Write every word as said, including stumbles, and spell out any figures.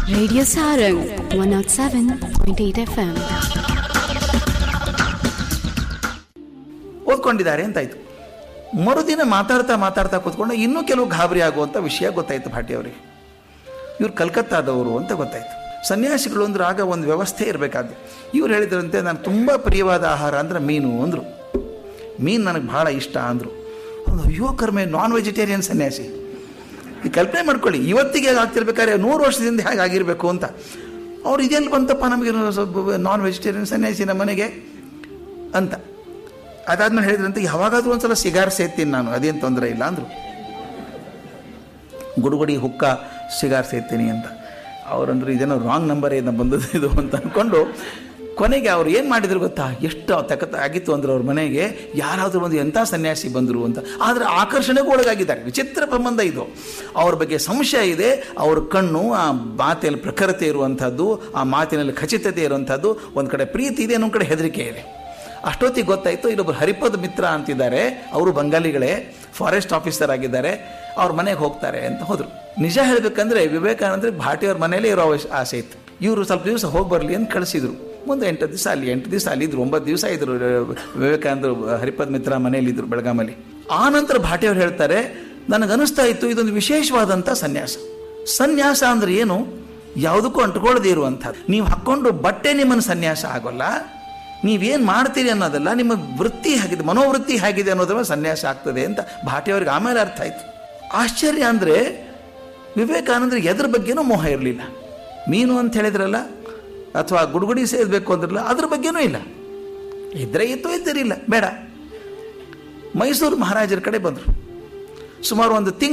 Radio Sarang one oh seven point eight F M. ಓದ್ಕೊಂಡಿದ್ದಾರೆ ಅಂತಾಯ್ತು. ಮರುದಿನ ಮಾತಾಡ್ತಾ ಮಾತಾಡ್ತಾ ಕೂತ್ಕೊಂಡು ಇನ್ನೂ ಕೆಲವು ಗಾಬರಿ ಆಗುವಂಥ ವಿಷಯ ಗೊತ್ತಾಯಿತು ಭಾಟಿಯವರಿಗೆ. ಇವ್ರು ಕಲ್ಕತ್ತಾದವರು ಅಂತ ಗೊತ್ತಾಯಿತು. ಸನ್ಯಾಸಿಗಳು ಅಂದ್ರೆ ಆಗ ಒಂದು ವ್ಯವಸ್ಥೆ ಇರಬೇಕಾದ್ದು. ಇವ್ರು ಹೇಳಿದ್ರಂತೆ ನಾನು ತುಂಬ ಪ್ರಿಯವಾದ ಆಹಾರ ಅಂದರೆ ಮೀನು ಅಂದರು. ಮೀನು ನನಗೆ ಭಾಳ ಇಷ್ಟ ಅಂದರು. ಒಂದು ಅಯ್ಯೋ ಕರ್ಮೆ, ನಾನ್ ವೆಜಿಟೇರಿಯನ್ ಸನ್ಯಾಸಿ. ಈ ಕಲ್ಪನೆ ಮಾಡ್ಕೊಳ್ಳಿ, ಇವತ್ತಿಗೆ ಆಗ್ತಿರ್ಬೇಕಾದ್ರೆ ನೂರು ವರ್ಷದಿಂದ ಹೇಗೆ ಆಗಿರಬೇಕು ಅಂತ. ಅವ್ರು ಇದೆಲ್ಲಿ ಬಂತಪ್ಪ ನಮಗೆ ನಾನ್ ವೆಜಿಟೇರಿಯನ್ ಸನ್ಯಾಸಿ ನಮ್ಮ ಮನೆಗೆ ಅಂತ. ಅದಾದ್ಮೇಲೆ ಹೇಳಿದ್ರಂತೆ ಯಾವಾಗಾದ್ರೂ ಒಂದ್ಸಲ ಸಿಗಾರ್ ಸೇರ್ತೀನಿ ನಾನು, ಅದೇನು ತೊಂದರೆ ಇಲ್ಲ ಅಂದರು. ಗುಡುಗುಡಿ ಹುಕ್ಕ ಸಿಗಾರ್ ಸೇರ್ತೀನಿ ಅಂತ. ಅವರಂದ್ರು ಇದೇನೋ ರಾಂಗ್ ನಂಬರ್ ಏನೋ ಬಂದದ್ದು ಇದು ಅಂತ ಅಂದ್ಕೊಂಡು ಕೊನೆಗೆ ಅವ್ರು ಏನು ಮಾಡಿದ್ರು ಗೊತ್ತಾ, ಎಷ್ಟು ತಕತ ಆಗಿತ್ತು ಅಂದ್ರೆ ಅವ್ರ ಮನೆಗೆ ಯಾರಾದರೂ ಒಂದು ಎಂಥ ಸನ್ಯಾಸಿ ಬಂದರು ಅಂತ. ಆದರೆ ಆಕರ್ಷಣೆಗೂ ಒಳಗಾಗಿದ್ದಾರೆ. ವಿಚಿತ್ರ ಸಂಬಂಧ ಇದು. ಅವ್ರ ಬಗ್ಗೆ ಸಂಶಯ ಇದೆ. ಅವ್ರ ಕಣ್ಣು ಆ ಮಾತಿನಲ್ಲಿ ಪ್ರಖರತೆ ಇರುವಂಥದ್ದು, ಆ ಮಾತಿನಲ್ಲಿ ಖಚಿತತೆ ಇರುವಂಥದ್ದು. ಒಂದು ಕಡೆ ಪ್ರೀತಿ ಇದೆ, ಇನ್ನೊಂದು ಕಡೆ ಹೆದರಿಕೆ ಇದೆ. ಅಷ್ಟೊತ್ತಿಗೆ ಗೊತ್ತಾಯಿತು ಇಲ್ಲೊಬ್ಬರು ಹರಿಪದ್ ಮಿತ್ರ ಅಂತಿದ್ದಾರೆ, ಅವರು ಬಂಗಾಲಿಗಳೇ, ಫಾರೆಸ್ಟ್ ಆಫೀಸರ್ ಆಗಿದ್ದಾರೆ, ಅವ್ರ ಮನೆಗೆ ಹೋಗ್ತಾರೆ ಅಂತ ಹೋದರು. ನಿಜ ಹೇಳಬೇಕಂದ್ರೆ ವಿವೇಕಾನಂದ್ರ ಭಾಟಿಯವ್ರ ಮನೇಲೇ ಇರೋ ಆಸೆ ಇತ್ತು. ಇವರು ಸ್ವಲ್ಪ ದಿವಸ ಹೋಗಿ ಬರಲಿ ಅಂತ ಕಳಿಸಿದ್ರು. ಮುಂದೆ ಎಂಟು ದಿವಸ ಅಲ್ಲಿ ಎಂಟು ದಿವಸ ಅಲ್ಲಿದ್ದರು, ಒಂಬತ್ತು ದಿವಸ ಇದ್ರು ವಿವೇಕಾನಂದರು ಹರಿಪದ್ ಮಿತ್ರ ಮನೆಯಲ್ಲಿದ್ದರು ಬೆಳಗಾಮಲ್ಲಿ. ಆ ನಂತರ ಭಾಟಿಯವ್ರು ಹೇಳ್ತಾರೆ, ನನಗನ್ನಿಸ್ತಾ ಇತ್ತು ಇದೊಂದು ವಿಶೇಷವಾದಂಥ ಸನ್ಯಾಸ. ಸನ್ಯಾಸ ಅಂದ್ರೆ ಏನು? ಯಾವುದಕ್ಕೂ ಅಂಟ್ಕೊಳ್ಳದೇ ಇರುವಂಥದ್ದು. ನೀವು ಹಾಕ್ಕೊಂಡು ಬಟ್ಟೆ ನಿಮ್ಮನ್ನು ಸನ್ಯಾಸ ಆಗೋಲ್ಲ. ನೀವೇನು ಮಾಡ್ತೀರಿ ಅನ್ನೋದಲ್ಲ, ನಿಮ್ಮ ವೃತ್ತಿ ಹೇಗಿದೆ, ಮನೋವೃತ್ತಿ ಹೇಗಿದೆ ಅನ್ನೋದ್ರ ಸನ್ಯಾಸ ಆಗ್ತದೆ ಅಂತ ಭಾಟಿಯವ್ರಿಗೆ ಆಮೇಲೆ ಅರ್ಥ ಆಯಿತು. ಆಶ್ಚರ್ಯ ಅಂದರೆ ವಿವೇಕಾನಂದರಿಗೆ ಎದ್ರ ಬಗ್ಗೆನೂ ಮೋಹ ಇರಲಿಲ್ಲ. ಮೀನು ಅಂತ ಹೇಳಿದ್ರಲ್ಲ, ಅಥವಾ ಗುಡುಗುಡಿ ಸೇರಬೇಕು ಅಂದ್ರಲ್ಲ, ಅದ್ರ ಬಗ್ಗೆನೂ ಇಲ್ಲ. ಇದ್ರೆ ಇತ್ತು, ಇದ್ದರಿಲ್ಲ, ಬೇಡ. ಮೈಸೂರು ಮಹಾರಾಜರ ಕಡೆ ಬಂದರು. ಸುಮಾರು ಒಂದು ತಿಂಗಳು